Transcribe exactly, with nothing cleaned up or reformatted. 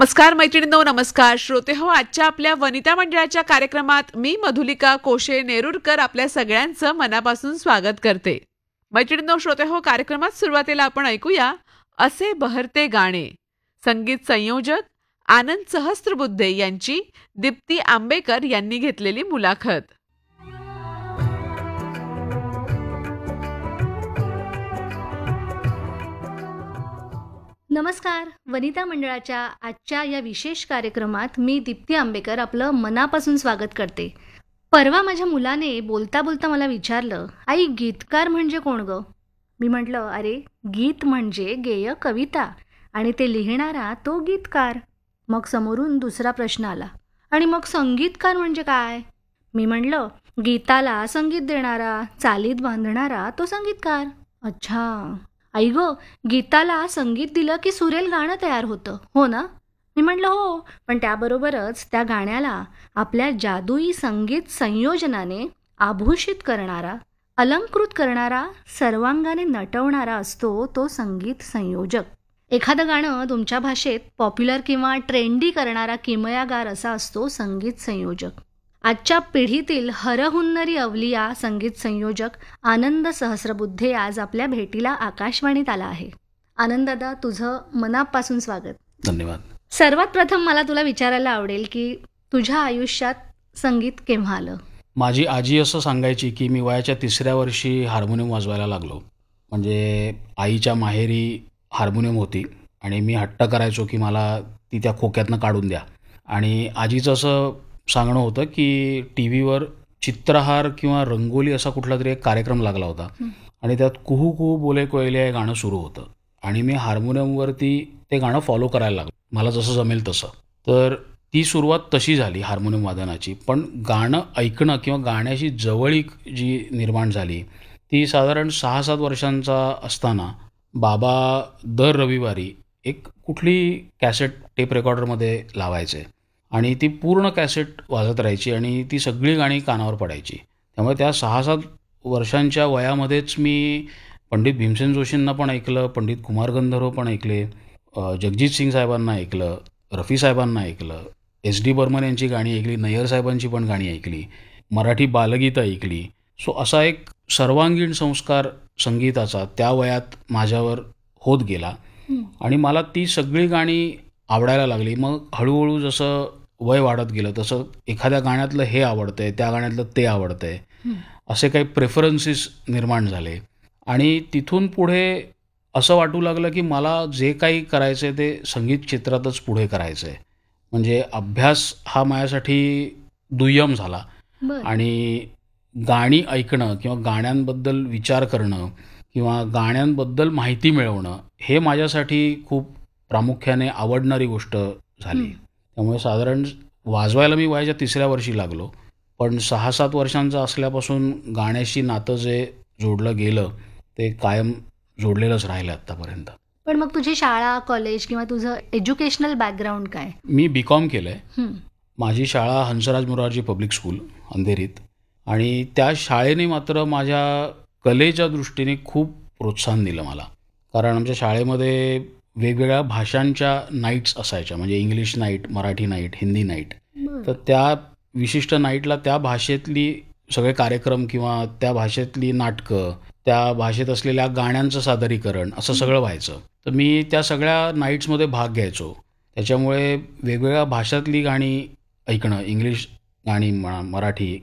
नमस्कार मैत्रिणींनो, नमस्कार श्रोते हो. आजच्या आपल्या वनिता मंडळाच्या कार्यक्रमात मी मधुलिका कोशे नेरुरकर आपल्या सगळ्यांचं मनापासून स्वागत करते. मैत्रिणींनो, श्रोते हो, कार्यक्रमात सुरुवातीला आपण ऐकूया असे बहरते गाणे. संगीत संयोजक आनंद सहस्त्रबुद्धे यांची दीप्ती आंबेकर यांनी घेतलेली मुलाखत. नमस्कार. वनिता मंडळाच्या आजच्या या विशेष कार्यक्रमात मी दीप्ती आंबेकर आपलं मनापासून स्वागत करते. परवा माझ्या मुलाने बोलता बोलता मला विचारलं, आई गीतकार म्हणजे कोण गं? मी म्हटलं, अरे गीत म्हणजे गेय कविता आणि ते लिहिणारा तो गीतकार. मग समोरून दुसरा प्रश्न आला, आणि मग संगीतकार म्हणजे काय? मी म्हटलं, गीताला संगीत देणारा, चालीत बांधणारा तो संगीतकार. अच्छा आई गो, गीताला संगीत दिलं की सुरेल गाणं तयार होतं, हो ना? मी म्हटलं हो, पण त्याबरोबरच त्या गाण्याला आपल्या जादुई संगीत संयोजनाने आभूषित करणारा, अलंकृत करणारा, सर्वांगाने नटवणारा असतो तो संगीत संयोजक. एखादं गाणं तुमच्या भाषेत पॉप्युलर किंवा ट्रेंडी करणारा किमयागार असा असतो संगीत संयोजक. आजच्या पिढीतील हरहुन्नरी अवलिया संगीत संयोजक आनंद सहस्त्रबुद्धे आज आपल्या भेटीला आकाशवाणीत आला आहे. आनंद दादा, तुझं मनापासून स्वागत. धन्यवाद. सर्वात प्रथम मला तुला विचारायला आवडेल की तुझ्या आयुष्यात संगीत केव्हा आलं? माझी आजी असं सांगायची की मी वयाच्या तिसऱ्या वर्षी हार्मोनियम वाजवायला लागलो. म्हणजे आईच्या माहेरी हार्मोनियम होती आणि मी हट्ट करायचो की मला ती त्या खोक्यातनं काढून द्या. आणि आजीचं असं सांगणं होतं की टी व्हीवर चित्रहार किंवा रंगोली असा कुठला तरी एक कार्यक्रम लागला होता आणि त्यात कुहू कुहू बोले कोयले हे गाणं सुरू होतं आणि मी हार्मोनियमवरती ते गाणं फॉलो करायला लागलो, मला जसं जमेल तसं. तर ती सुरुवात तशी झाली हार्मोनियम वादनाची. पण गाणं ऐकणं किंवा गाण्याची जवळीक जी निर्माण झाली ती साधारण सहा सात वर्षांचा असताना बाबा दर रविवारी एक कुठली कॅसेट टेप रेकॉर्डरमध्ये लावायचे आणि ती पूर्ण कॅसेट वाजत राहायची आणि ती सगळी गाणी कानावर पडायची. त्यामुळे त्या सहा सात वर्षांच्या वयामध्येच मी पंडित भीमसेन जोशींना पण ऐकलं, पंडित कुमार गंधर्व पण ऐकले, जगजीत सिंग साहेबांना ऐकलं, रफी साहेबांना ऐकलं, एस डी बर्मन यांची गाणी ऐकली, नय्यर साहेबांची पण गाणी ऐकली, मराठी बालगीतं ऐकली. सो असा एक सर्वांगीण संस्कार संगीताचा त्या वयात माझ्यावर होत गेला आणि मला ती सगळी गाणी आवडायला लागली. मग हळूहळू जसं वय वाढत गेलं तसं एखाद्या गाण्यातलं हे आवडतंय, त्या गाण्यातलं ते आवडतंय, असे काही प्रेफरन्सेस निर्माण झाले आणि तिथून पुढे असं वाटू लागलं की मला जे काही करायचं आहे ते संगीत क्षेत्रातच पुढे करायचं आहे. म्हणजे अभ्यास हा माझ्यासाठी दुय्यम झाला आणि गाणी ऐकणं किंवा गाण्यांबद्दल विचार करणं किंवा गाण्यांबद्दल माहिती मिळवणं हे माझ्यासाठी खूप प्रामुख्याने आवडणारी गोष्ट झाली. त्यामुळे साधारण वाजवायला मी वयाच्या तिसऱ्या वर्षी लागलो, पण सहा सात वर्षांचं असल्यापासून गाण्याशी नातं जे जोडलं गेलं ते कायम जोडलेलंच राहिलं आत्तापर्यंत. पण मग तुझी शाळा, कॉलेज किंवा तुझं एज्युकेशनल बॅकग्राऊंड काय? मी बी कॉम केलं आहे. माझी शाळा हंसराज मोरारजी पब्लिक स्कूल अंधेरीत आणि त्या शाळेने मात्र माझ्या कलेच्या दृष्टीने खूप प्रोत्साहन दिलं मला. कारण आमच्या शाळेमध्ये वेगवेगळ्या भाषांच्या नाईट्स असायच्या, म्हणजे English night, Marathi night, Hindi night. तर त्या विशिष्ट नाईटला त्या भाषेतली सगळे कार्यक्रम किंवा त्या भाषेतली नाटकं, त्या भाषेत असलेल्या गाण्यांचं सादरीकरण असं सगळं व्हायचं. तर मी त्या सगळ्या नाईट्समध्ये भाग घ्यायचो. त्याच्यामुळे वेगवेगळ्या भाषातली गाणी ऐकणं, इंग्लिश गाणी म्हणा, मराठी